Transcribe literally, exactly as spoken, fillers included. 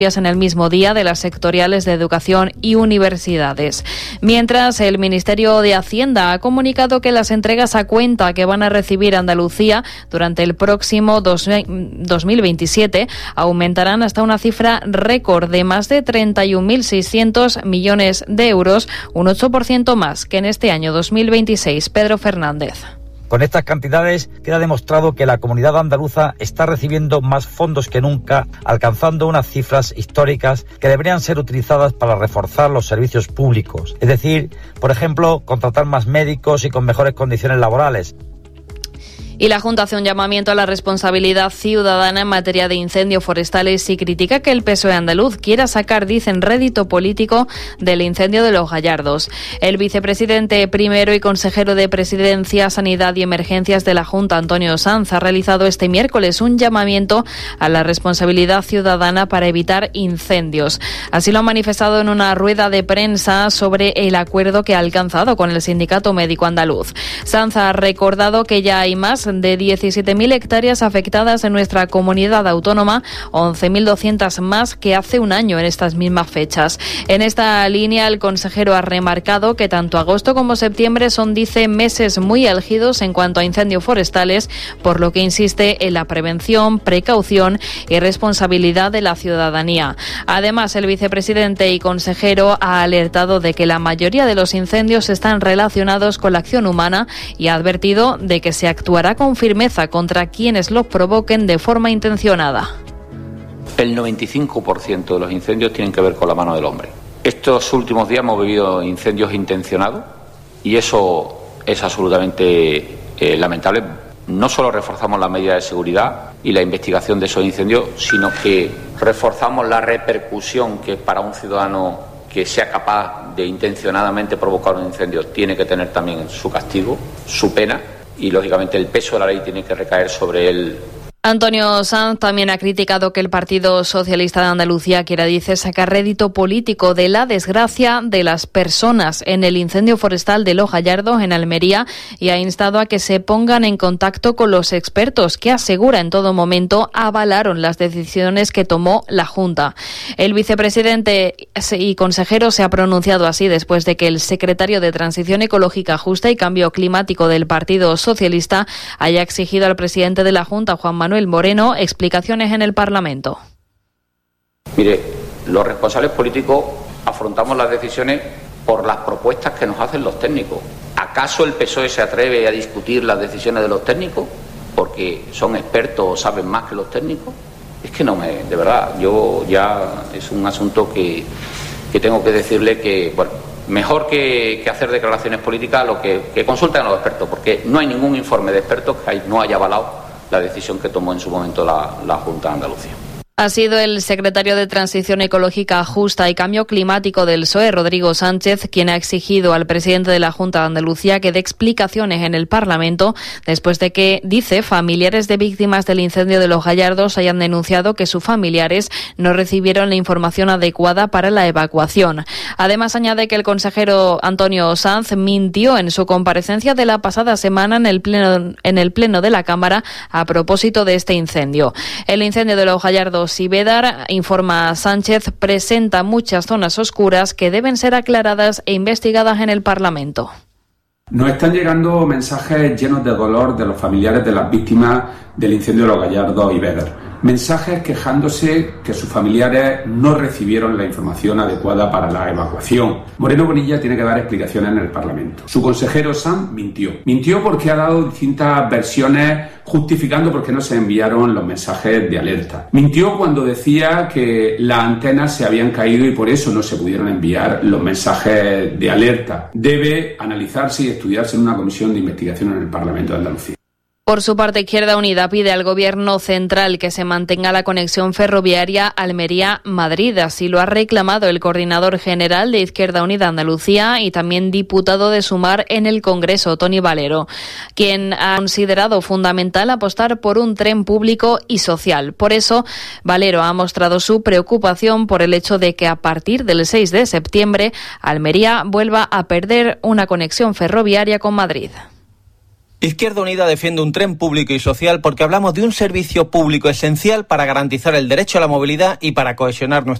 en el mismo día de las sectoriales de educación y universidades. Mientras, el Ministerio de Hacienda ha comunicado que las entregas a cuenta que van a recibir Andalucía durante el próximo dos mil veintisiete aumentarán hasta una cifra récord de más de treinta y un mil seiscientos millones de euros, un ocho por ciento más que en este año dos mil veintiséis. Pedro Fernández. Con estas cantidades queda demostrado que la comunidad andaluza está recibiendo más fondos que nunca, alcanzando unas cifras históricas que deberían ser utilizadas para reforzar los servicios públicos. Es decir, por ejemplo, contratar más médicos y con mejores condiciones laborales. Y la Junta hace un llamamiento a la responsabilidad ciudadana en materia de incendios forestales y critica que el P S O E andaluz quiera sacar, dicen, rédito político del incendio de Los Gallardos. El vicepresidente primero y consejero de Presidencia, Sanidad y Emergencias de la Junta, Antonio Sanz, ha realizado este miércoles un llamamiento a la responsabilidad ciudadana para evitar incendios. Así lo ha manifestado en una rueda de prensa sobre el acuerdo que ha alcanzado con el Sindicato Médico Andaluz. Sanz ha recordado que ya hay más de diecisiete mil hectáreas afectadas en nuestra comunidad autónoma, once mil doscientas más que hace un año en estas mismas fechas. En esta línea, el consejero ha remarcado que tanto agosto como septiembre son, dice, meses muy álgidos en cuanto a incendios forestales, por lo que insiste en la prevención, precaución y responsabilidad de la ciudadanía. Además, el vicepresidente y consejero ha alertado de que la mayoría de los incendios están relacionados con la acción humana y ha advertido de que se actuará con firmeza contra quienes los provoquen de forma intencionada. El noventa y cinco por ciento de los incendios tienen que ver con la mano del hombre. Estos últimos días hemos vivido incendios intencionados y eso es absolutamente eh, lamentable. No solo reforzamos las medidas de seguridad y la investigación de esos incendios, sino que reforzamos la repercusión que para un ciudadano que sea capaz de intencionadamente provocar un incendio tiene que tener también su castigo, su pena. Y, lógicamente, el peso de la ley tiene que recaer sobre él. Antonio Sanz también ha criticado que el Partido Socialista de Andalucía quiera, dice, sacar rédito político de la desgracia de las personas en el incendio forestal de Los Gallardos en Almería y ha instado a que se pongan en contacto con los expertos que, asegura, en todo momento avalaron las decisiones que tomó la Junta. El vicepresidente y consejero se ha pronunciado así después de que el secretario de Transición Ecológica Justa y Cambio Climático del Partido Socialista haya exigido al presidente de la Junta, Juan Manuel Manuel Moreno, explicaciones en el Parlamento. Mire, los responsables políticos afrontamos las decisiones por las propuestas que nos hacen los técnicos. ¿Acaso el P S O E se atreve a discutir las decisiones de los técnicos porque son expertos o saben más que los técnicos? Es que no me, de verdad, yo ya es un asunto que, que tengo que decirle que, bueno, mejor que, que hacer declaraciones políticas, lo que, que consulten a los expertos, porque no hay ningún informe de expertos que hay, no haya avalado la decisión que tomó en su momento la, la Junta de Andalucía. Ha sido el secretario de Transición Ecológica Justa y Cambio Climático del P S O E, Rodrigo Sánchez, quien ha exigido al presidente de la Junta de Andalucía que dé explicaciones en el Parlamento después de que, dice, familiares de víctimas del incendio de Los Gallardos hayan denunciado que sus familiares no recibieron la información adecuada para la evacuación. Además, añade que el consejero Antonio Sanz mintió en su comparecencia de la pasada semana en el pleno, en el pleno de la Cámara a propósito de este incendio. El incendio de Los Gallardos y Bédar, informa Sánchez, presenta muchas zonas oscuras que deben ser aclaradas e investigadas en el Parlamento. Nos están llegando mensajes llenos de dolor de los familiares de las víctimas del incendio de Los Gallardos y Bédar. Mensajes quejándose que sus familiares no recibieron la información adecuada para la evacuación. Moreno Bonilla tiene que dar explicaciones en el Parlamento. Su consejero Sanz mintió. Mintió porque ha dado distintas versiones justificando por qué no se enviaron los mensajes de alerta. Mintió cuando decía que las antenas se habían caído y por eso no se pudieron enviar los mensajes de alerta. Debe analizarse y estudiarse en una comisión de investigación en el Parlamento de Andalucía. Por su parte, Izquierda Unida pide al Gobierno central que se mantenga la conexión ferroviaria Almería-Madrid. Así lo ha reclamado el coordinador general de Izquierda Unida Andalucía y también diputado de Sumar en el Congreso, Toni Valero, quien ha considerado fundamental apostar por un tren público y social. Por eso, Valero ha mostrado su preocupación por el hecho de que a partir del seis de septiembre, Almería vuelva a perder una conexión ferroviaria con Madrid. Izquierda Unida defiende un tren público y social porque hablamos de un servicio público esencial para garantizar el derecho a la movilidad y para cohesionar nuestra